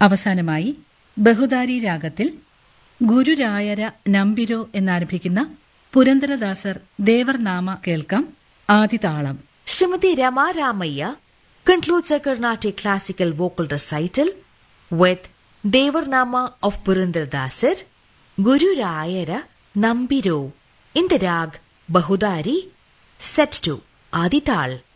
അവസാനമായി ബഹുദാരി രാഗത്തിൽ ഗുരുരായര നമ്പിരോ എന്നാരംഭിക്കുന്ന പുരന്ദരദാസർ ദേവർനാമ കേൾക്കാം. ആദിതാളം. Srimati Rama Ramaya concludes a Carnatic classical vocal recital with Devarnama of Purandaradasar, Guru Rayara Nambiro in the rag Bahudari, set to Adital.